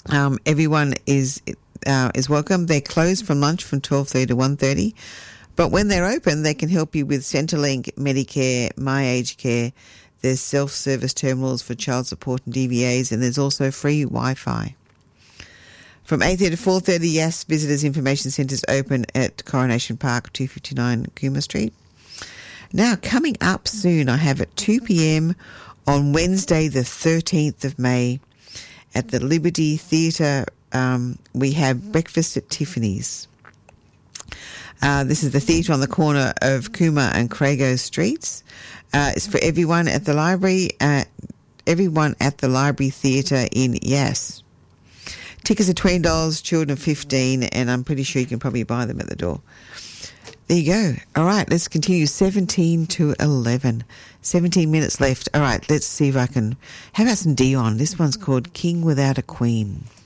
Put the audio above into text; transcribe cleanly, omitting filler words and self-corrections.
Everyone is welcome. They're closed from lunch from 12:30 to 1:30. But when they're open, they can help you with Centrelink, Medicare, My Aged Care. There's self-service terminals for child support and DVAs, and there's also free Wi-Fi. From 8:30 to 4:30, yes, Visitors Information Centre is open at Coronation Park, 259 Cooma Street. Now, coming up soon, I have at 2 p.m. on Wednesday, the 13th of May, at the Liberty Theatre, we have Breakfast at Tiffany's. This is the theatre on the corner of Cooma and Crago Streets. It's for everyone at the library, Theatre in Yass. Tickets are $20, children 15, and I'm pretty sure you can probably buy them at the door. There you go. All right, let's continue. 17 to 11. 17 minutes left. All right, let's see if I can... How about some Dion? This one's called King Without a Queen.